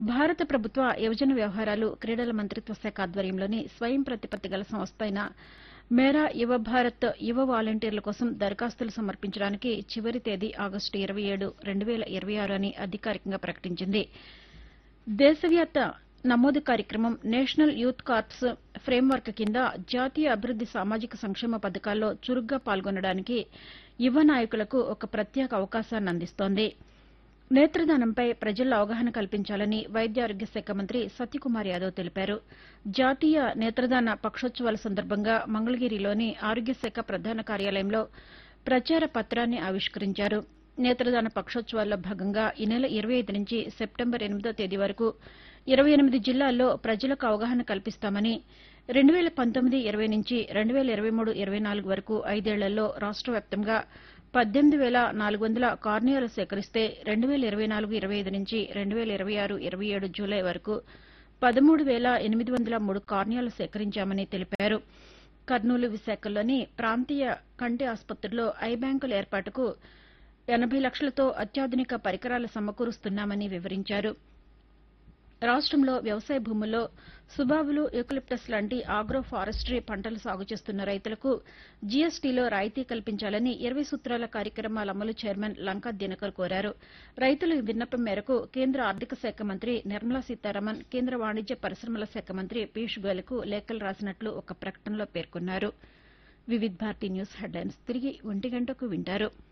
భారత ప్రభుత్వ యువజన వ్యవహారాలు, క్రీడల మంతిత్వ శాఖ ఆధ్వర్యంలోని స్వయం ప్రతిపత్తి గల సంస్థ అయిన మేరా యువ భారత్ యువ వాలంటీర్ల కోసం దరఖాస్తులు సమర్పించడానికి చివరి తేదీ ఆగస్టు 27, 2026 అని అధికారికంగా ప్రకటించింది. దేశవ్యాప్త నమోదు కార్యక్రమం నేషనల్ యూత్ కార్ప్స్ ఫ్రేమ్వర్క్ కింద జాతీయ అభివృద్ది సామాజిక సంక్షేమ పథకాల్లో చురుగ్గా పాల్గొనడానికి యువ నాయకులకు ఒక ప్రత్యేక అవకాశాన్ని అందిస్తోంది. నేత్రదానంపై ప్రజల్లో అవగాహన కల్పించాలని వైద్య ఆరోగ్య శాఖ మంత్రి సత్యకుమార్ యాదవ్ తెలిపారు. జాతీయ నేత్రదాన పక్షోత్సవాల సందర్భంగా మంగళగిరిలోని ఆరోగ్య శాఖ ప్రధాన కార్యాలయంలో ప్రచార పత్రాన్ని ఆవిష్కరించారు. నేత్రదాన పక్షోత్సవాల్లో భాగంగా ఈ నెల 25 నుంచి సెప్టెంబర్ 8వ తేదీ వరకు 28 జిల్లాల్లో ప్రజలకు అవగాహన కల్పిస్తామని, 2019-20 నుంచి 2023-24 వరకు 5 ఏళ్లలో రాష్ట వ్యాప్తంగా 18,400 కార్నియాలు సేకరిస్తే 2024-25 నుంచి 2026-27 జూలై వరకు 13,803 కార్నియాలు సేకరించామని తెలిపారు. కర్నూలు, విశాఖల్లోని ప్రాంతీయ కంటి ఆసుపత్రుల్లో ఐ బ్యాంకుల ఏర్పాటుకు 80 లక్షలతో అత్యాధునిక పరికరాలు సమకూరుస్తున్నామని వివరించారు. రాష్టంలో వ్యవసాయ భూముల్లో సుబాబులు, యూకలిప్టస్ లాంటి ఆగ్రో ఫారెస్ట్రీ పంటలు సాగు చేస్తున్న రైతులకు జీఎస్టీలో రాయితీ కల్పించాలని 20 సూత్రాల కార్యక్రమాల అమలు చైర్మన్ లంకా దినకర్ కోరారు. రైతుల విన్నపం మేరకు కేంద్ర ఆర్థిక శాఖ మంత్రి నిర్మలా సీతారామన్, కేంద్ర వాణిజ్య పరిశ్రమల శాఖ మంత్రి పీయూష్ గోయల్కు లేఖలు రాసినట్లు ఒక ప్రకటనలో పేర్కొన్నారు. వివిధ్ భారతి న్యూస్ హెడ్లైన్స్ తిరిగి 1 గంటకు వింటారు.